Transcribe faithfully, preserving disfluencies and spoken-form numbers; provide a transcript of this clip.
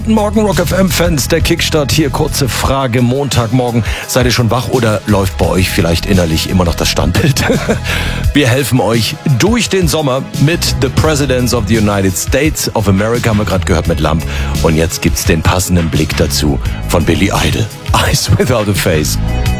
Guten Morgen, Rock F M-Fans, der Kickstart hier, kurze Frage, Montagmorgen. Seid ihr schon wach oder läuft bei euch vielleicht innerlich immer noch das Standbild? Wir helfen euch durch den Sommer mit The Presidents of the United States of America, haben wir gerade gehört mit Lamp. Und jetzt gibt's den passenden Blick dazu von Billy Idol, Eyes Without a Face.